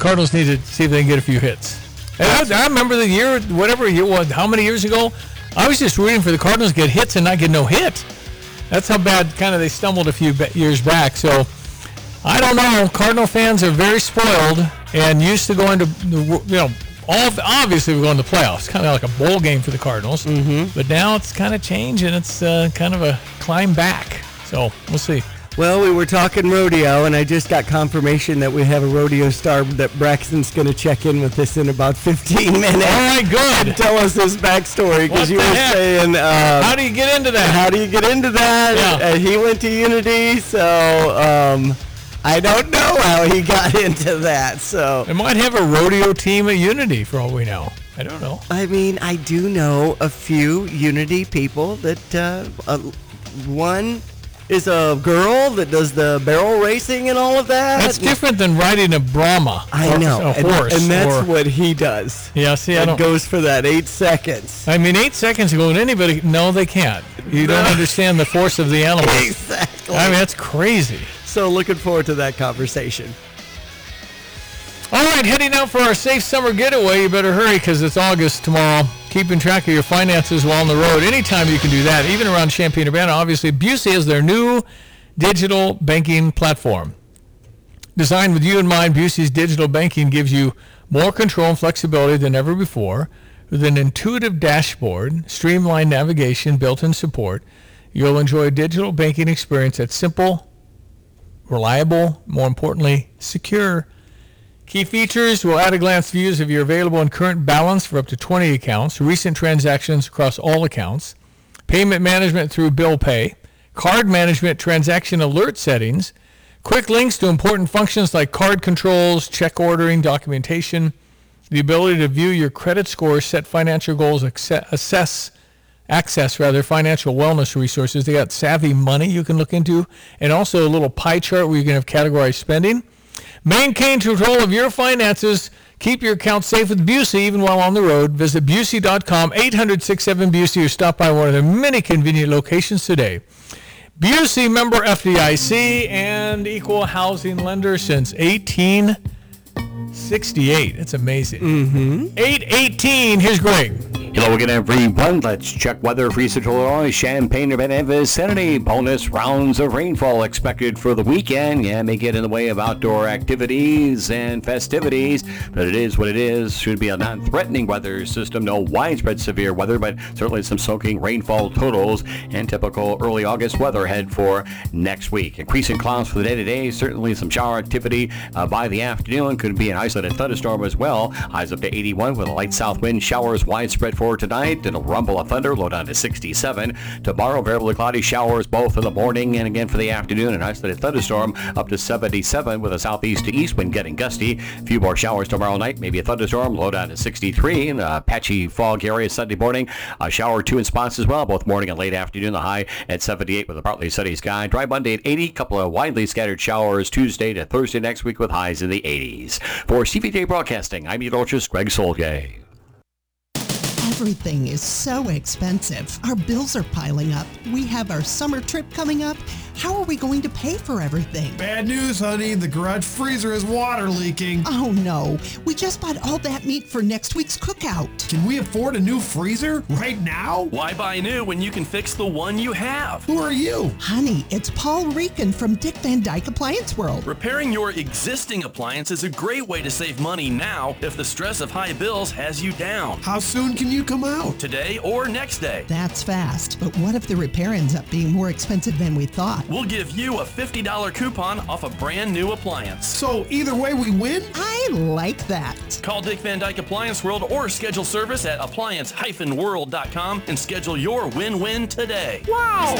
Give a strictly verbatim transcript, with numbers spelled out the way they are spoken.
Cardinals need to see if they can get a few hits. And I, I remember the year, whatever year was, how many years ago, I was just rooting for the Cardinals to get hits and not get no hit. That's how bad kind of they stumbled a few years back. So I don't know. Cardinal fans are very spoiled and used to going to, you know, all obviously we're going to the playoffs. Kind of like a bowl game for the Cardinals. Mm-hmm. But now it's kind of changed and it's uh, kind of a climb back. So we'll see. Well, we were talking rodeo, and I just got confirmation that we have a rodeo star that Braxton's going to check in with us in about fifteen minutes. All right, good. Tell us his backstory, because you were heck? saying... Uh, how do you get into that? How do you get into that? Yeah. Uh, he went to Unity, so um, I don't know how he got into that. So They might have a rodeo team at Unity, for all we know. I don't know. I mean, I do know a few Unity people that uh, uh, one... is a girl that does the barrel racing and all of that. That's different than riding a Brahma. I or know. A and, horse. and that's or, what he does. Yeah, see, I It don't. goes for that eight seconds. I mean, eight seconds ago, and anybody. No, they can't. You No. don't understand the force of the animal. Exactly. I mean, that's crazy. So looking forward to that conversation. All right, heading out for our safe summer getaway. You better hurry because it's August tomorrow. Keeping track of your finances while on the road. Anytime you can do that, even around Champaign-Urbana. Obviously, Busey is their new digital banking platform. Designed with you in mind, Busey's digital banking gives you more control and flexibility than ever before. With an intuitive dashboard, streamlined navigation, built-in support, you'll enjoy a digital banking experience that's simple, reliable, more importantly, secure. Key features will at-a-glance views of your available and current balance for up to twenty accounts, recent transactions across all accounts, payment management through bill pay, card management transaction alert settings, quick links to important functions like card controls, check ordering, documentation, the ability to view your credit score, set financial goals, assess, access rather, financial wellness resources. They got Savvy Money you can look into, and also a little pie chart where you can have categorized spending. Maintain control of your finances. Keep your account safe with Busey even while on the road. Visit Busey dot com, eight hundred, six seven, Busey, or stop by one of their many convenient locations today. Busey, member F D I C and equal housing lender since eighteen sixty-eight. It's amazing. Mm-hmm. eight eighteen. Here's Greg. Hello again, everyone. Let's check weather for Eastern Illinois, Champaign-Urbana, and vicinity. Bonus rounds of rainfall expected for the weekend. Yeah, may get in the way of outdoor activities and festivities, but it is what it is. Should be a non-threatening weather system. No widespread severe weather, but certainly some soaking rainfall totals and typical early August weather ahead for next week. Increasing clouds for the day today. Certainly some shower activity uh, by the afternoon. Could be an isolated thunderstorm as well. Highs up to eighty-one with a light south wind. Showers widespread for tonight, and a rumble of thunder, low down to sixty-seven. Tomorrow, variably cloudy showers both in the morning and again for the afternoon. An isolated thunderstorm up to seventy-seven with a southeast to east wind getting gusty. A few more showers tomorrow night, maybe a thunderstorm, low down to sixty-three. And a patchy fog area Sunday morning. A shower or two in spots as well, both morning and late afternoon. The high at seventy-eight with a partly sunny sky. Dry Monday at eighty. Couple of widely scattered showers Tuesday to Thursday next week with highs in the eighties. For C V J Broadcasting, I'm meteorologist Greg Solgay. Everything is so expensive. Our bills are piling up. We have our summer trip coming up. How are we going to pay for everything? Bad news, honey. The garage freezer is water leaking. Oh no. We just bought all that meat for next week's cookout. Can we afford a new freezer right now? Why buy new when you can fix the one you have? Who are you? Honey, it's Paul Rican from Dick Van Dyke Appliance World. Repairing your existing appliance is a great way to save money now if the stress of high bills has you down. How soon can you come out? Today or next day. That's fast, but what if the repair ends up being more expensive than we thought? We'll give you a fifty dollars coupon off a brand new appliance. So either way we win? I like that. Call Dick Van Dyke Appliance World or schedule service at appliance dash world dot com and schedule your win-win today. Wow!